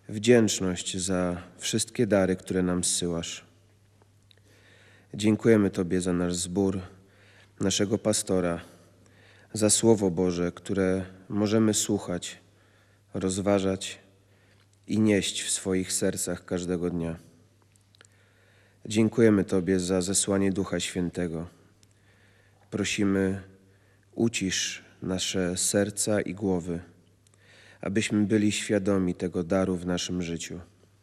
wdzięczność za wszystkie dary, które nam zsyłasz. Dziękujemy Tobie za nasz zbór, naszego pastora, za Słowo Boże, które możemy słuchać, rozważać i nieść w swoich sercach każdego dnia. Dziękujemy Tobie za zesłanie Ducha Świętego. Prosimy, ucisz nasze serca i głowy, abyśmy byli świadomi tego daru w naszym życiu,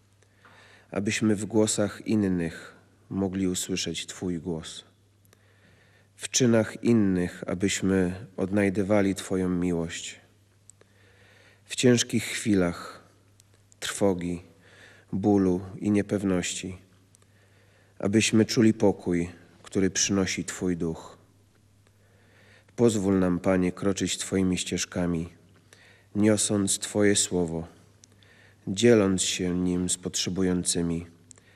abyśmy w głosach innych mogli usłyszeć Twój głos, w czynach innych, abyśmy odnajdywali Twoją miłość. W ciężkich chwilach trwogi, bólu i niepewności, abyśmy czuli pokój, który przynosi Twój duch. Pozwól nam, Panie, kroczyć Twoimi ścieżkami, niosąc Twoje słowo, dzieląc się nim z potrzebującymi,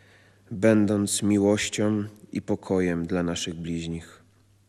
będąc miłością i pokojem dla naszych bliźnich.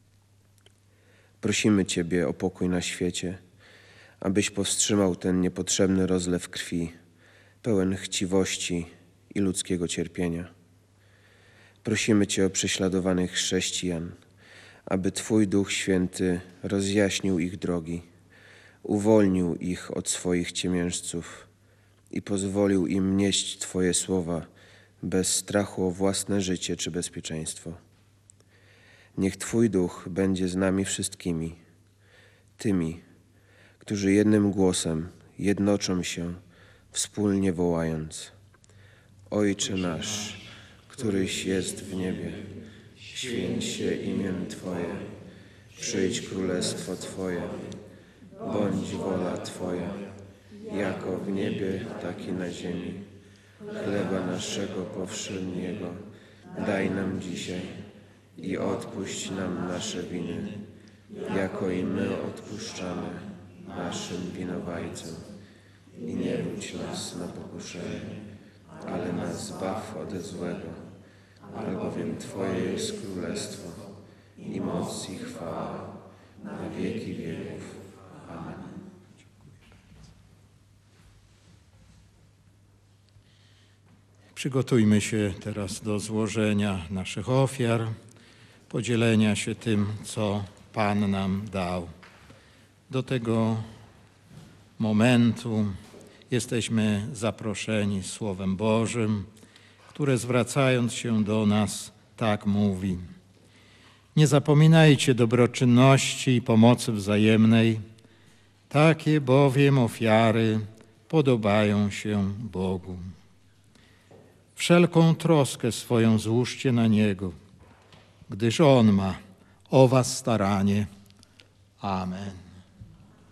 Prosimy Ciebie o pokój na świecie, abyś powstrzymał ten niepotrzebny rozlew krwi, pełen chciwości i ludzkiego cierpienia. Prosimy Cię o prześladowanych chrześcijan, aby Twój Duch Święty rozjaśnił ich drogi, uwolnił ich od swoich ciemiężców i pozwolił im nieść Twoje słowa bez strachu o własne życie czy bezpieczeństwo. Niech Twój Duch będzie z nami wszystkimi, tymi, którzy jednym głosem jednoczą się, wspólnie wołając: Ojcze nasz, któryś jest w niebie, święć się imię Twoje, przyjdź królestwo Twoje, bądź wola Twoja, jako w niebie, tak i na ziemi. Chleba naszego powszedniego daj nam dzisiaj i odpuść nam nasze winy, jako i my odpuszczamy naszym winowajcom. I nie wódź nas na pokuszenie, ale nas zbaw ode złego, albowiem Twoje jest królestwo i moc i chwała na wieki wieków. Amen. Przygotujmy się teraz do złożenia naszych ofiar, podzielenia się tym, co Pan nam dał. Do tego momentu jesteśmy zaproszeni Słowem Bożym, które zwracając się do nas tak mówi: nie zapominajcie dobroczynności i pomocy wzajemnej, takie bowiem ofiary podobają się Bogu. Wszelką troskę swoją złóżcie na Niego, gdyż On ma o was staranie. Amen.